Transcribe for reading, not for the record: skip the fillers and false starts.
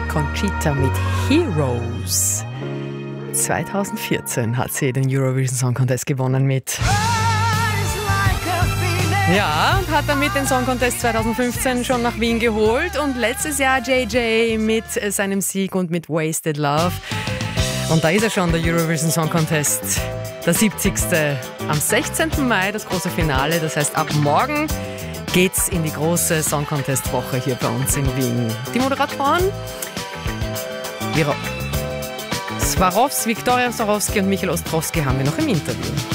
Conchita mit Heroes. 2014 hat sie den Eurovision Song Contest gewonnen mit. Ja, hat damit den Song Contest 2015 schon nach Wien geholt und letztes Jahr JJ mit seinem Sieg und mit Wasted Love. Und da ist er schon, der Eurovision Song Contest, der 70. Am 16. Mai das große Finale, das heißt ab morgen geht's in die große Song Contest Woche hier bei uns in Wien. Die Moderatoren Viktoria Swarovski und Michael Ostrowski haben wir noch im Interview.